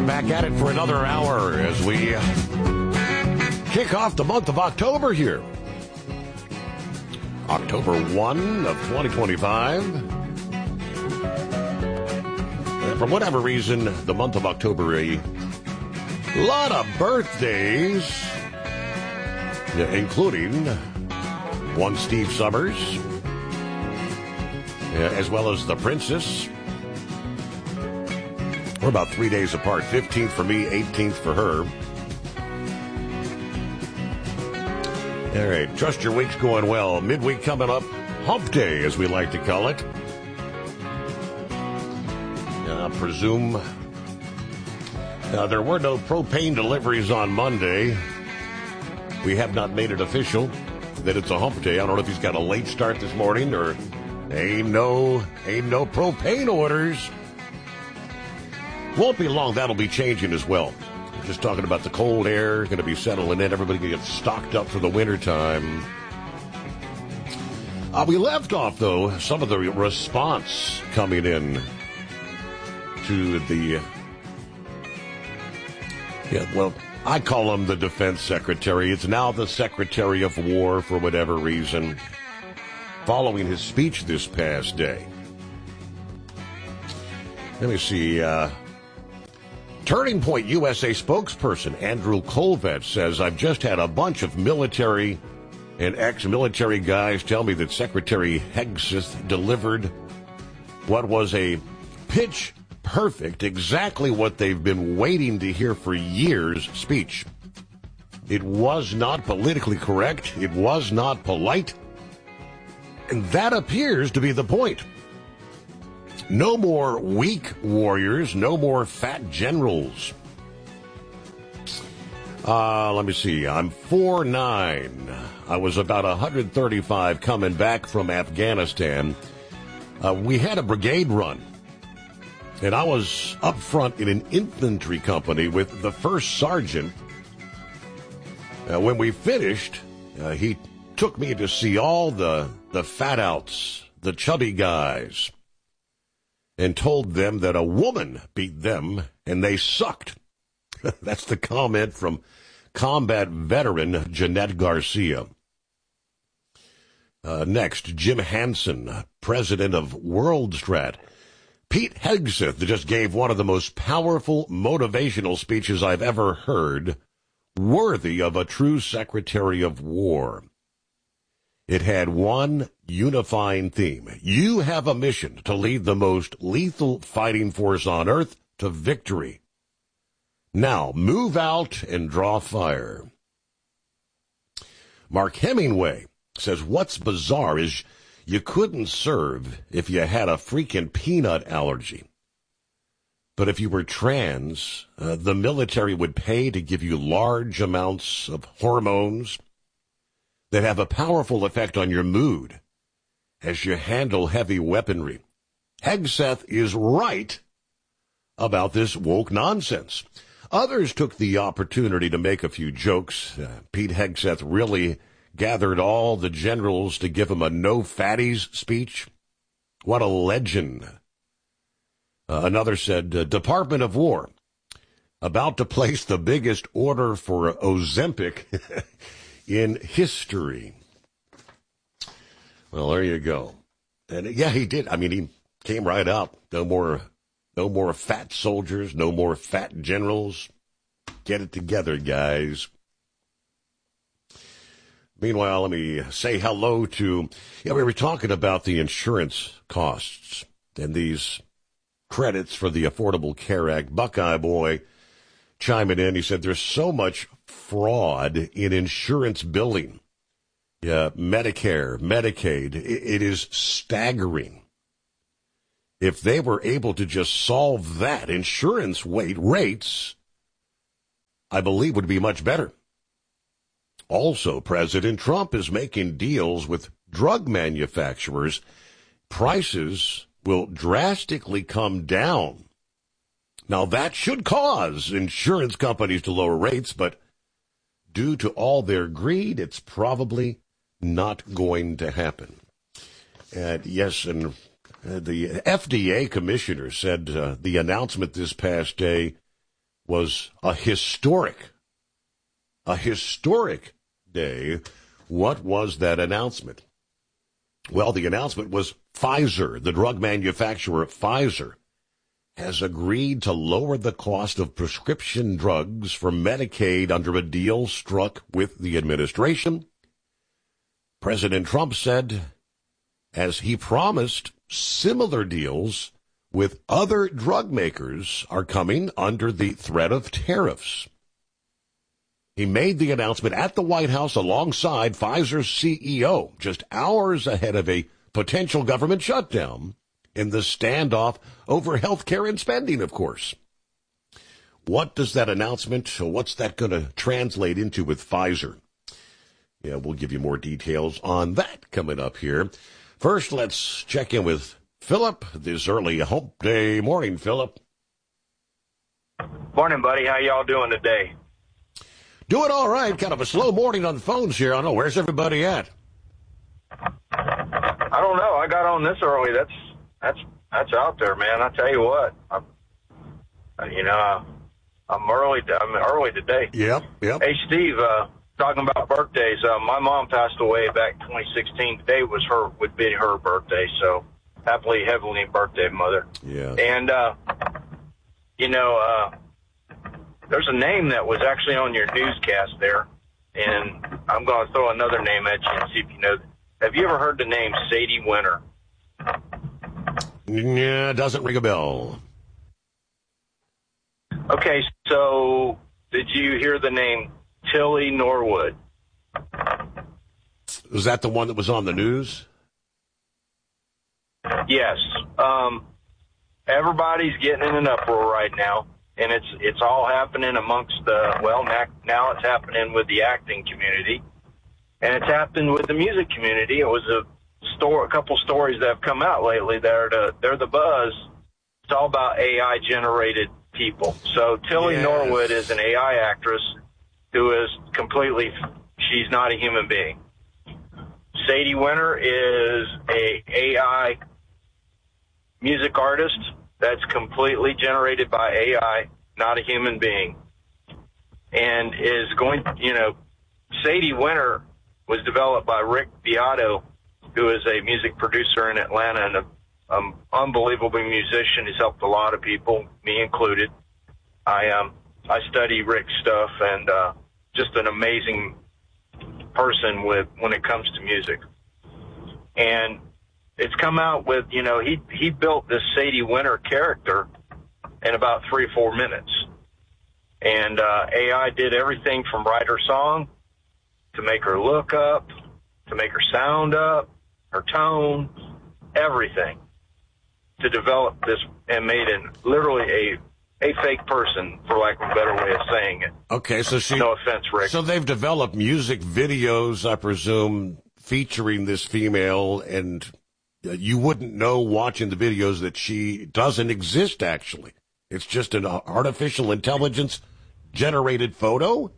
Back at it for another hour as we kick off the month of October here. October 1 of 2025. And for whatever reason, the month of October, a lot of birthdays, including one Steve Summers, as well as the Princess. We're about 3 days apart. 15th for me, 18th for her. All right, trust your week's going well. Midweek coming up. Hump Day, as we like to call it. I presume there were no propane deliveries on Monday. We have not made it official that it's a hump day. I don't know if he's got a late start this morning or ain't no propane orders. Won't be long. That'll be changing as well. Just talking about the cold air going to be settling in. Everybody can get stocked up for the wintertime. We left off, though, some of the response coming in to the, I call him the Defense Secretary. It's now the Secretary of War for whatever reason, following his speech this past day. Let me see. Turning Point USA spokesperson Andrew Colvett says, I've just had a bunch of military and ex-military guys tell me that Secretary Hegseth delivered what was a pitch perfect, exactly what they've been waiting to hear for years speech. It was not politically correct. It was not polite. And that appears to be the point. No more weak warriors, no more fat generals. Let me see. I'm 4'9". I was about 135 coming back from Afghanistan. We had a brigade run, and I was up front in an infantry company with the first sergeant. When we finished, he took me to see all the fat outs, the chubby guys, and told them that a woman beat them and they sucked. That's the comment from combat veteran Jeanette Garcia. Next, Jim Hansen, president of WorldStrat. Pete Hegseth just gave one of the most powerful motivational speeches I've ever heard, worthy of a true Secretary of War. It had one unifying theme. You have a mission to lead the most lethal fighting force on Earth to victory. Now, move out and draw fire. Mark Hemingway says, what's bizarre is you couldn't serve if you had a freaking peanut allergy. But if you were trans, the military would pay to give you large amounts of hormones that have a powerful effect on your mood as you handle heavy weaponry. Hegseth is right about this woke nonsense. Others took the opportunity to make a few jokes. Pete Hegseth really gathered all the generals to give him a no fatties speech. What a legend. Another said, Department of War, about to place the biggest order for Ozempic in history. Well, there you go. And yeah, he did. I mean, he came right out. No more fat soldiers, no more fat generals. Get it together, guys. Meanwhile, let me say hello to, we were talking about the insurance costs and these credits for the Affordable Care Act. Buckeye Boy chiming in. He said there's so much fraud in insurance billing. Yeah, Medicare, Medicaid, it is staggering. If they were able to just solve that, insurance rates, I believe, would be much better. Also, President Trump is making deals with drug manufacturers. Prices will drastically come down. Now, that should cause insurance companies to lower rates, but due to all their greed, it's probably not going to happen. Yes, and the FDA commissioner said the announcement this past day was a historic day. What was that announcement? Well, the announcement was Pfizer, the drug manufacturer Pfizer, has agreed to lower the cost of prescription drugs for Medicaid under a deal struck with the administration. President Trump said, as he promised, similar deals with other drug makers are coming under the threat of tariffs. He made the announcement at the White House alongside Pfizer's CEO, just hours ahead of a potential government shutdown in the standoff over health care and spending, of course. What does that announcement, what's that going to translate into with Pfizer? Yeah, we'll give you more details on that coming up here. First, let's check in with Philip this early Hump Day morning. Philip. Morning, buddy. How y'all doing today? Doing all right. Kind of a slow morning on the phones here. I don't know. Where's everybody at? I don't know. I got on this early. That's out there, man. I tell you what. I'm early today. Yep. Hey, Steve. Talking about birthdays. My mom passed away back 2016. Today would be her birthday. So happily heavenly birthday, mother. Yeah. And there's a name that was actually on your newscast there, and I'm going to throw another name at you and see if you know. Have you ever heard the name Sadie Winter? Yeah, doesn't ring a bell. Okay, so did you hear the name Tilly Norwood? Was that the one that was on the news? Yes. Everybody's getting in an uproar right now. And it's all happening amongst now it's happening with the acting community, and it's happened with the music community. It was a couple stories that have come out lately. They're the buzz. It's all about AI generated people. So Tilly Norwood is an AI actress who is she's not a human being. Sadie Winter is a AI music artist that's completely generated by AI, not a human being. And Sadie Winter was developed by Rick Beato, who is a music producer in Atlanta and an unbelievable musician. He's helped a lot of people, me included. I study Rick's stuff, and just an amazing person when it comes to music. And it's come out with, he built this Sadie Winter character in about 3 or 4 minutes. And AI did everything from write her song, to make her look up, to make her sound up, her tone, everything, to develop this, and made literally a fake person, for lack of a better way of saying it. Okay, so no offense, Rick. So they've developed music videos, I presume, featuring this female, and you wouldn't know watching the videos that she doesn't exist, actually. It's just an artificial intelligence generated photo?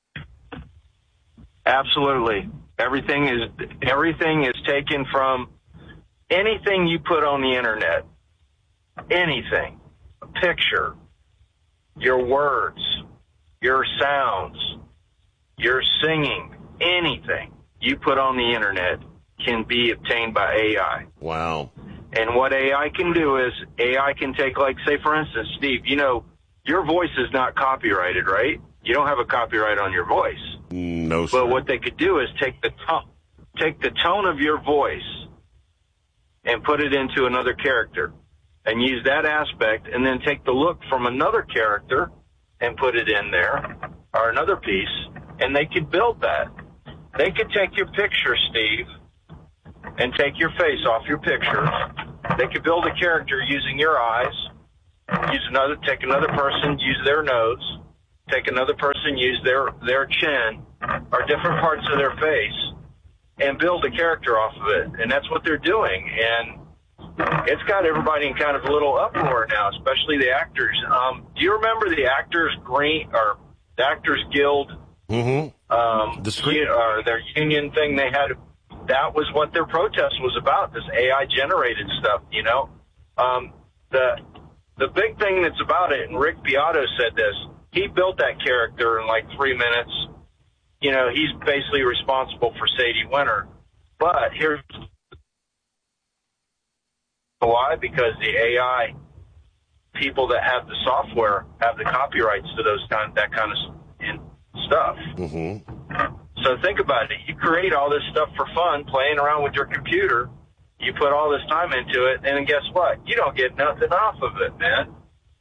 Absolutely. Everything is taken from anything you put on the internet. Anything. A picture, your words, your sounds, your singing, anything you put on the internet can be obtained by AI. Wow. And what AI can do is AI can take, like, say, for instance, Steve, your voice is not copyrighted, right? You don't have a copyright on your voice. No, sir. But what they could do is take the tone of your voice and put it into another character and use that aspect, and then take the look from another character and put it in there, or another piece, and they could build that. They could take your picture, Steve, and take your face off your picture. They could build a character using your eyes, take another person, use their nose, take another person, use their chin, or different parts of their face, and build a character off of it. And that's what they're doing. And it's got everybody in kind of a little uproar now, especially the actors. Do you remember the Actors Guild? Mm-hmm. Their union thing they had. That was what their protest was about, this AI generated stuff, The big thing that's about it, and Rick Beato said this, he built that character in like 3 minutes. You know, he's basically responsible for Sadie Winter. But here's why: because the AI people that have the software have the copyrights to that kind of stuff. Mm-hmm. So think about it. You create all this stuff for fun, playing around with your computer. You put all this time into it, and then guess what? You don't get nothing off of it, man.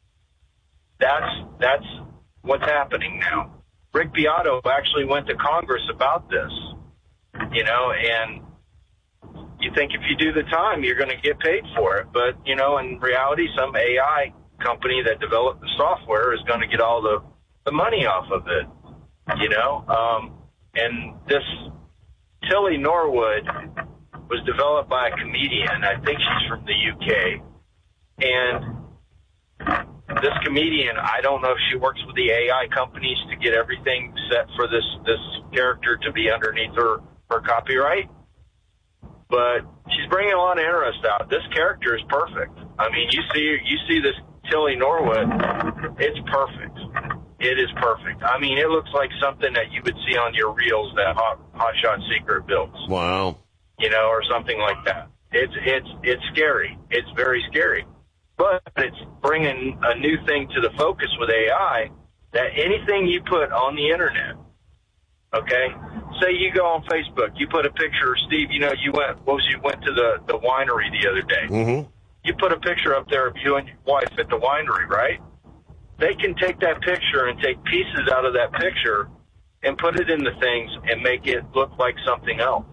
That's what's happening now. Rick Beato actually went to Congress about this, you know, and you think if you do the time, you're going to get paid for it. But, you know, in reality, some AI company that developed the software is going to get all the money off of it, you know. And this Tilly Norwood was developed by a comedian. I think she's from the UK. And this comedian, I don't know if she works with the AI companies to get everything set for this character to be underneath her copyright. But she's bringing a lot of interest out. This character is perfect. I mean, you see this Tilly Norwood, it's perfect. It is perfect. I mean, it looks like something that you would see on your reels that Hot Shot Secret builds. Wow. You know, or something like that. It's scary. It's very scary. But it's bringing a new thing to the focus with AI, that anything you put on the internet, okay? Say you go on Facebook, you put a picture, Steve, you know, you went to the winery the other day. Mm-hmm. You put a picture up there of you and your wife at the winery, right? They can take that picture and take pieces out of that picture and put it into things and make it look like something else.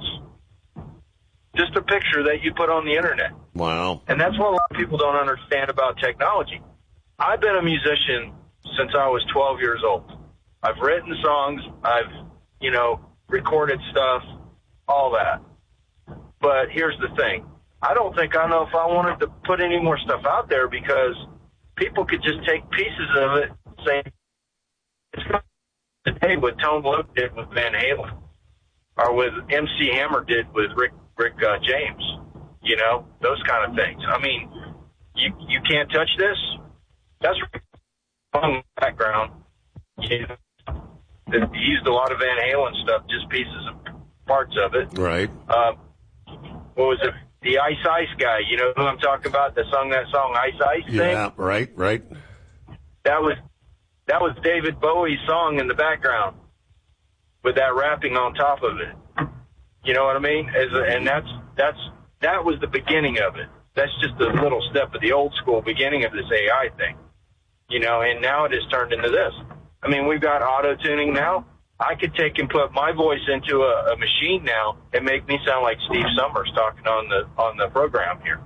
Just a picture that you put on the internet. Wow. And that's what a lot of people don't understand about technology. I've been a musician since I was 12 years old. I've written songs. I've, you know, recorded stuff, all that. But here's the thing. I don't think I know if I wanted to put any more stuff out there, because people could just take pieces of it and say, it's not today what Tone Loc did with Van Halen, or with MC Hammer did with Rick James, you know, those kind of things. I mean, you can't touch this. That's on the background. You know, he used a lot of Van Halen stuff, just pieces of parts of it. Right. What was it? The Ice Ice guy, you know who I'm talking about, that sung that song Ice Ice thing? Yeah, right. That was David Bowie's song in the background with that rapping on top of it. You know what I mean? And that was the beginning of it. That's just a little step of the old school beginning of this AI thing. You know, and now it has turned into this. I mean, we've got auto-tuning now. I could take and put my voice into a machine now and make me sound like Steve Summers talking on the program here.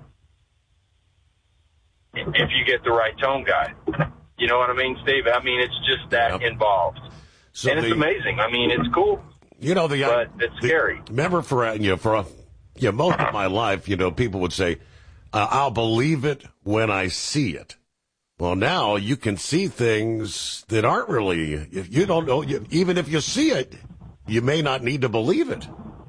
If you get the right tone guy. You know what I mean, Steve? I mean, it's just that involved. So and it's amazing. I mean, it's cool. You know, but it's scary. Remember, for most of my life, you know, people would say, I'll believe it when I see it. Well, now you can see things that aren't really, if you don't know, even if you see it, you may not need to believe it.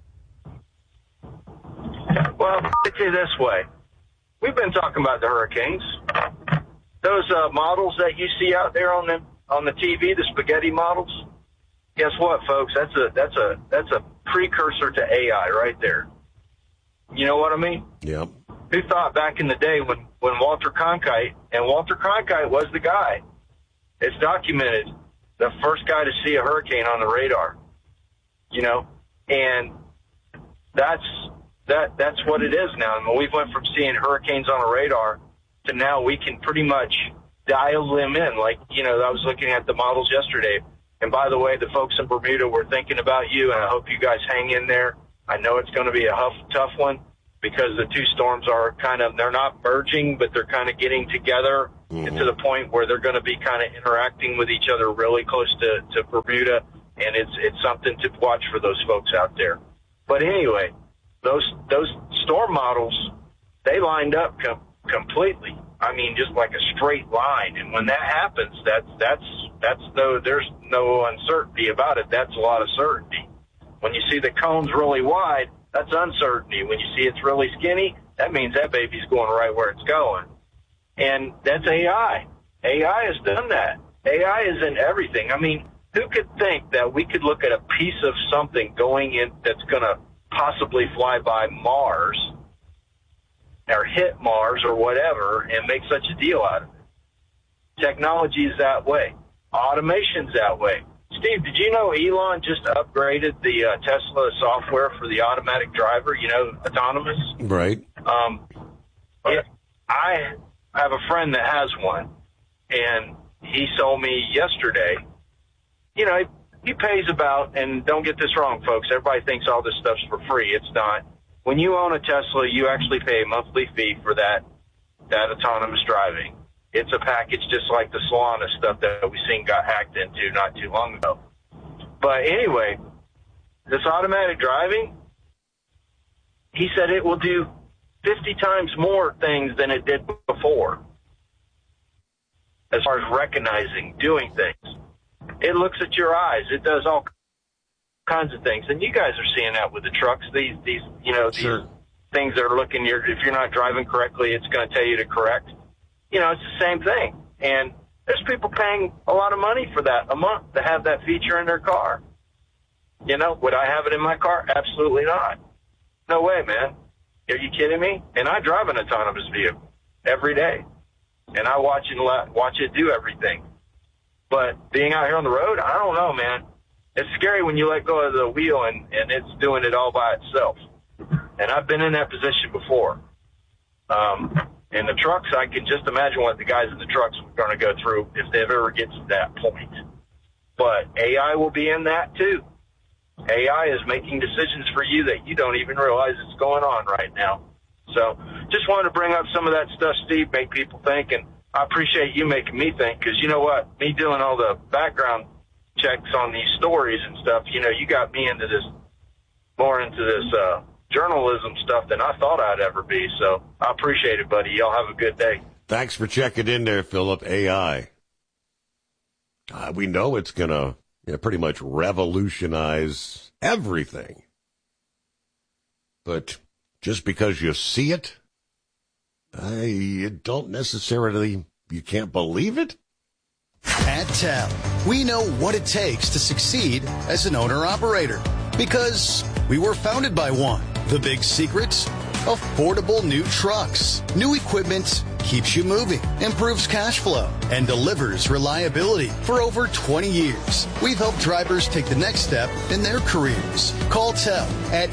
Well, let's say this way. We've been talking about the hurricanes. Those models that you see out there on the TV, the spaghetti models. Guess what, folks? That's a precursor to AI right there. You know what I mean? Yep. Who thought back in the day when Walter Cronkite, and Walter Cronkite was the guy, it's documented, the first guy to see a hurricane on the radar, you know, and that's what it is now. I mean, we went from seeing hurricanes on a radar to now we can pretty much dial them in. Like, you know, I was looking at the models yesterday, and by the way, the folks in Bermuda were thinking about you, and I hope you guys hang in there. I know it's going to be a tough one, because the two storms are they're not merging, but they're kind of getting together to the point where they're going to be kind of interacting with each other really close to Bermuda, and it's something to watch for those folks out there. But anyway, those storm models, they lined up completely. I mean, just like a straight line. And when that happens, there's no uncertainty about it. That's a lot of certainty. When you see the cones really wide, that's uncertainty. When you see it's really skinny, that means that baby's going right where it's going. And that's AI. AI has done that. AI is in everything. I mean, who could think that we could look at a piece of something going in that's going to possibly fly by Mars or hit Mars or whatever and make such a deal out of it? Technology is that way. Automation's that way. Steve, did you know Elon just upgraded the Tesla software for the automatic driver, autonomous? Right. I have a friend that has one, and he told me yesterday, he pays about, and don't get this wrong, folks, everybody thinks all this stuff's for free. It's not. When you own a Tesla, you actually pay a monthly fee for that autonomous driving. It's a package just like the Solana stuff that we seen got hacked into not too long ago. But anyway, this automatic driving, he said it will do 50 times more things than it did before as far as recognizing, doing things. It looks at your eyes. It does all kinds of things. And you guys are seeing that with the trucks. These Sure. things that are looking, if you're not driving correctly, it's going to tell you to correct. It's the same thing. And there's people paying a lot of money for that a month to have that feature in their car. Would I have it in my car? Absolutely not. No way, man. Are you kidding me? And I drive an autonomous vehicle every day. And I watch it do everything. But being out here on the road, I don't know, man. It's scary when you let go of the wheel and it's doing it all by itself. And I've been in that position before. And the trucks, I can just imagine what the guys in the trucks are going to go through if they ever get to that point. But AI will be in that too. AI is making decisions for you that you don't even realize it's going on right now. So just wanted to bring up some of that stuff, Steve, make people think. And I appreciate you making me think, because you know what? Me doing all the background checks on these stories and stuff, you got me into this, more into this journalism stuff than I thought I'd ever be. So I appreciate it, buddy. Y'all have a good day. Thanks for checking in there, Philip. AI. We know it's going to pretty much revolutionize everything. But just because you see it, you don't necessarily, you can't believe it. At TEL, we know what it takes to succeed as an owner-operator because we were founded by one. The big secret? Affordable new trucks. New equipment keeps you moving, improves cash flow, and delivers reliability. For over 20 years, we've helped drivers take the next step in their careers. Call TEL at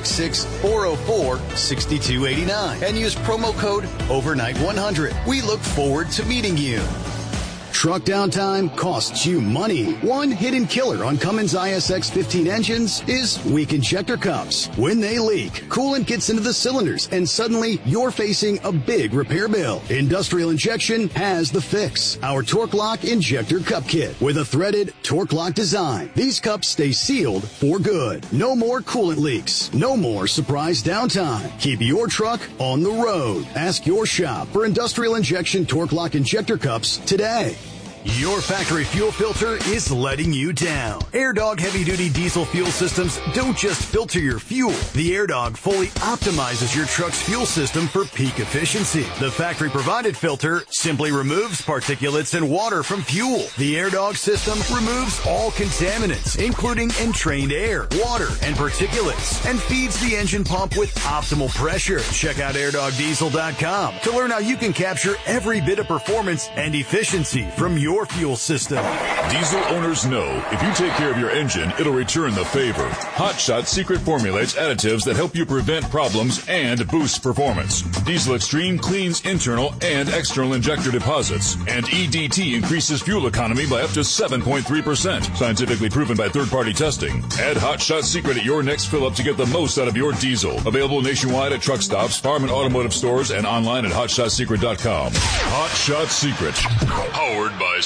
866-404-6289 and use promo code OVERNIGHT100. We look forward to meeting you. Truck downtime costs you money. One hidden killer on Cummins ISX 15 engines is weak injector cups. When they leak, coolant gets into the cylinders and suddenly you're facing a big repair bill. Industrial Injection has the fix. Our Torque Lock Injector Cup Kit with a threaded Torque Lock design. These cups stay sealed for good. No more coolant leaks. No more surprise downtime. Keep your truck on the road. Ask your shop for Industrial Injection Torque Lock Injector Cups today. Your factory fuel filter is letting you down. AirDog heavy-duty diesel fuel systems don't just filter your fuel. The AirDog fully optimizes your truck's fuel system for peak efficiency. The factory-provided filter simply removes particulates and water from fuel. The AirDog system removes all contaminants, including entrained air, water, and particulates, and feeds the engine pump with optimal pressure. Check out AirDogDiesel.com to learn how you can capture every bit of performance and efficiency from your fuel system. Diesel owners know if you take care of your engine, it'll return the favor. Hot Shot Secret formulates additives that help you prevent problems and boost performance. Diesel Extreme cleans internal and external injector deposits, and EDT increases fuel economy by up to 7.3%. Scientifically proven by third-party testing. Add Hot Shot Secret at your next fill-up to get the most out of your diesel. Available nationwide at truck stops, farm and automotive stores, and online at hotshotsecret.com. Hot Shot Secret, powered by